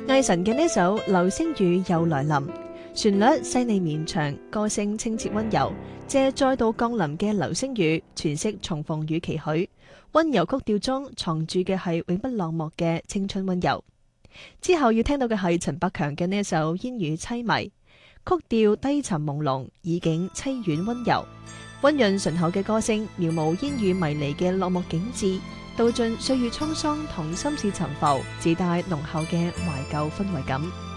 魏晨嘅呢首《流星雨又來臨》，旋律細膩綿長，歌聲清澈溫柔，借再度降臨嘅流星雨，詮釋重逢與期許。溫柔曲調中藏住嘅係永不落寞嘅青春溫柔。之後要聽到嘅係陳百強嘅呢首《煙雨淒迷》，曲調低沉朦朧，意境凄婉溫柔，溫潤醇厚嘅歌聲描摹煙雨迷離嘅落寞景致，道盡歲月滄桑同心事沉浮，自帶濃厚嘅懷舊氛圍感。